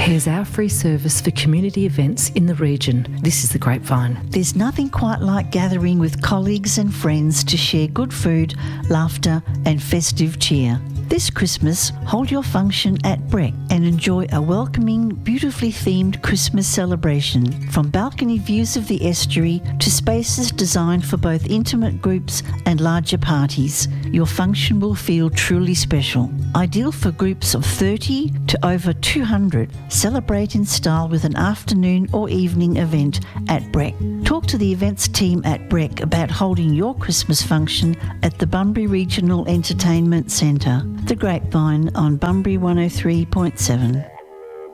Here's our free service for community events in the region. This is The Grapevine. There's nothing quite like gathering with colleagues and friends to share good food, laughter and festive cheer. This Christmas, hold your function at Breck and enjoy a welcoming, beautifully themed Christmas celebration. From balcony views of the estuary to spaces designed for both intimate groups and larger parties, your function will feel truly special. Ideal for groups of 30 to over 200, celebrate in style with an afternoon or evening event at Breck. Talk to the events team at Breck about holding your Christmas function at the Bunbury Regional Entertainment Centre. The Grapevine on Bunbury 103.7.